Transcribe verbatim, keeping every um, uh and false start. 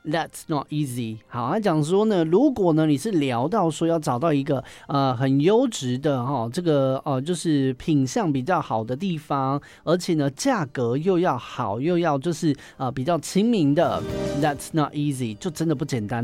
That's not easy。好，他讲说呢，如果呢你是聊到说要找到一个呃很优质的哈、哦，这个呃就是品相比较好的地方，而且呢价格又要好，又要就是呃比较亲民的 ，That's not easy， 就真的不简单。